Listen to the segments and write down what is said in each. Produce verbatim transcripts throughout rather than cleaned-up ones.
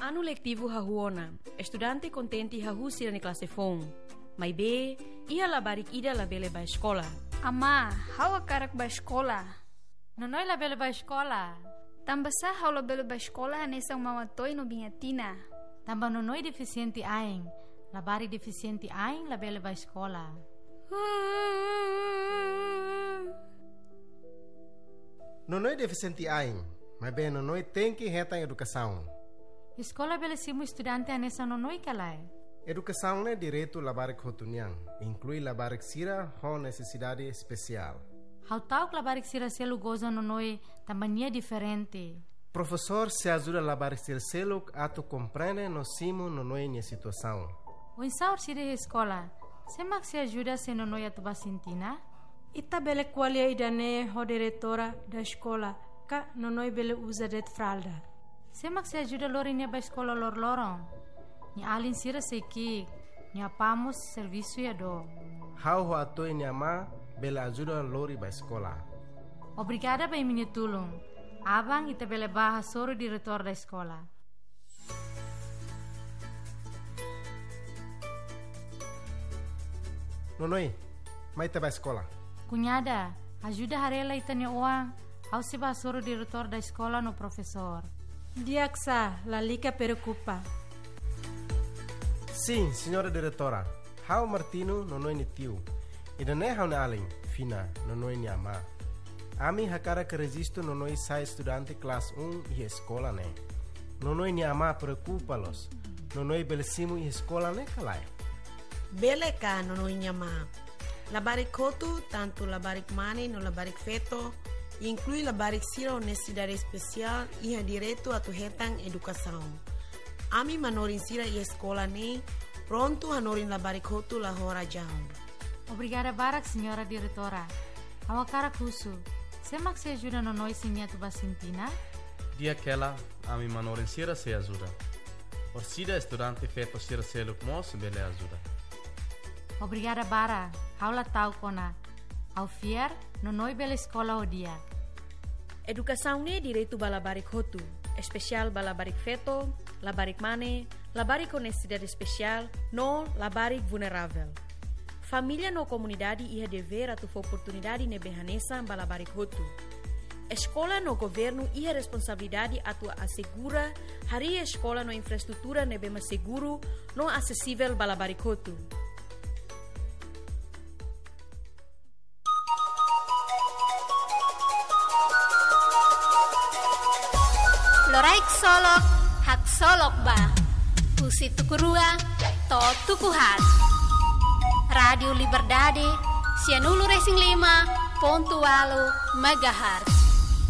Ano letivo hahuona, estudante contente hahu sira ni classe fon. Mai be, ia labarik ida labele ba escola. Ama, hawa karak ba escola. Nonoi labele ba escola. Tambah sah hau labele ba escola hanesang mawatoy no bingatina. Tambah nonoi deficiente aing. Labari deficiente aing labele ba escola. Nonoi deficiente aing, mas bem nonoi tem que reta educação. Escola bele simu estudante anessa nonoi kalai. Educação é direito labarik hotuniang, inclui labarik sira com necessidade especial. Hau tau labarik sira selu goza nonoi tambania diferente. Professor se ajuda labarik sira selu ato compreende no simo nonoi nia situação. O insaur sira escola, semak se ajuda se nonoi atu basintina? Ita bele qualia idane ho diretora da escola, ka nonoi bele usa det fralda. Semak se ajuda lori nia ba escola lor lorong. Ni alin sira seki, ni apamos serviço ya do. Hau ho atoi nia ma bele ajuda lori ba escola. Obrigada ba minha tulung. Abang ita bele baha soro diretor da escola. Nonoi, mai te ba escola. Cunhada, ajuda harela ita nia uang. Au se ba soro diretor da escola no professor. Diaksa, la lica preocupa. Sim, senhora diretora. Hau Martino nonoi ni tiu. Ida ne hau na alin, fina, nonoi ni ama. Ami hakara que registro nonoi sai estudante classe um e escola ne. Nonoi ni ama preocupa-los. Nonoi belesimu e escola ne kalai. Bele ka nonoi ni ama. Labarik kotu, tanto labarik mani no labarik feto, inclui labarik sira honestidade especial e a direito a tu hetang educação. Ami manorin sira e escola ne, pronto hanorin labarik kotu la hora jam. Obrigada barak, senhora diretora. Awakara kusu. Semak se ajuda nonoi sinia tu basintina? Dia aquela, ami manorin sira se ajuda. Orsida estudante feto sira se luk mos bele ajuda. Obrigada bara. Haula tau kona. Au fier, nonoi bele escola o dia. Educação ne direito ba labarik hotu, especial ba labarik feto, labarik mane, labarik honestidade especial, no labarik vulnerável. Família no comunidade ia dever a tu oportunidade ne behanesa ba labarik hotu. Escola no governo ia responsabilidade a tu assegura hari escola no infraestrutura ne bema seguro no acessível ba labarik hotu. Loraik solok, hak solok ba. Usi tukurua, to tukuhat. Radio Liberdade, Cianulu Racing lima, pontualo, megahertz.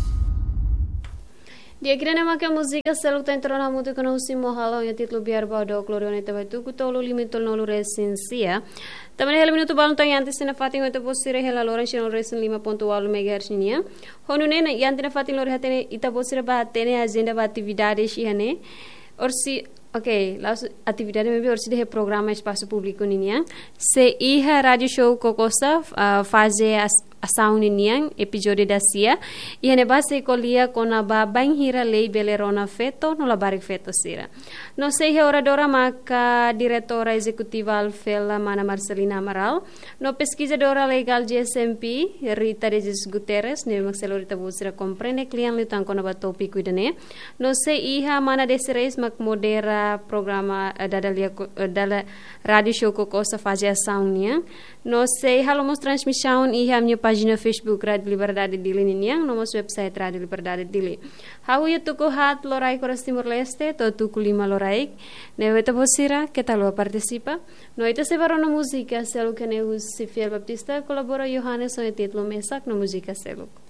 Dia kira nama ke musika selalu tentro na mutu kono usimo halo ya titlu biar bado glorione te batu kutolu limitol nolu Racing sia. Tamane hel minuto balon tang yanti sena fating oto posire hela loren chino Racing lima pontualo megahertz nia. Honune na yanti na fating lor hatene ita posire ba tene agenda ba atividades shihane. Orsi Ok, las atividades me orsi de programa espaço público ninia. Se iha radio show kokosa uh, faze as ação ninia episódio da sia e ne base colia com a babang hira lei belerona feto no labarik feto sira. No sei oradora maca diretora executiva Alfela Mana Marcelina Amaral, no pesquisadora legal G S M P Rita Regis Guterres, ne maxelorita busira comprende client litan com a tópico idane. No sei iha Mana Desires mak modera programa dadalia dala radio show kokosa faze ação nia. No sei halomos transmissão iha minha página Facebook Radio Liberdade Dili niang, nomos website Radio Liberdade Dili. Hau ya tuku hat lorai Coras Timor Leste, to tuku lima lorai. Neveta bosira, que tal participa? No ita se varono música, selo que ne us si fiel baptista, colabora Johannes o título mesak no música selo.